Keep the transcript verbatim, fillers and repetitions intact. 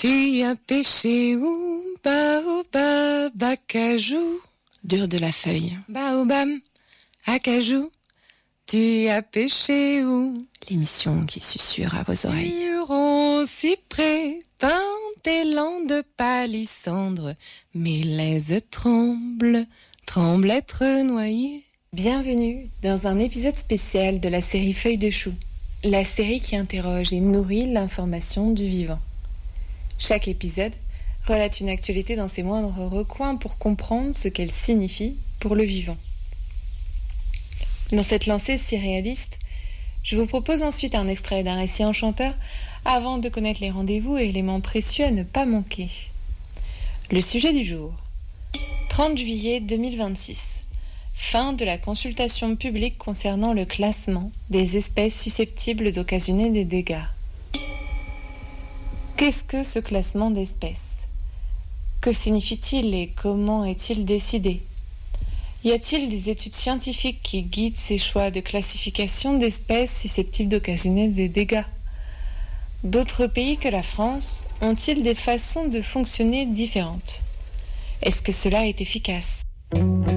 Tu as pêché où? Baobab, acajou. Dur de la feuille. Baobab, acajou. Tu as pêché où? L'émission qui susurre à vos oreilles. Huron, cyprès, pin, élan de palissandre. Mes laises tremblent, tremblent être noyées. Bienvenue dans un épisode spécial de la série Feuilles de chou, la série qui interroge et nourrit l'information du vivant. Chaque épisode relate une actualité dans ses moindres recoins pour comprendre ce qu'elle signifie pour le vivant. Dans cette lancée si réaliste, je vous propose ensuite un extrait d'un récit enchanteur avant de connaître les rendez-vous et éléments précieux à ne pas manquer. Le sujet du jour, trente juillet deux mille vingt-six. Fin de la consultation publique concernant le classement des espèces susceptibles d'occasionner des dégâts. Qu'est-ce que ce classement d'espèces? Que signifie-t-il et comment est-il décidé? Y a-t-il des études scientifiques qui guident ces choix de classification d'espèces susceptibles d'occasionner des dégâts? D'autres pays que la France ont-ils des façons de fonctionner différentes? Est-ce que cela est efficace?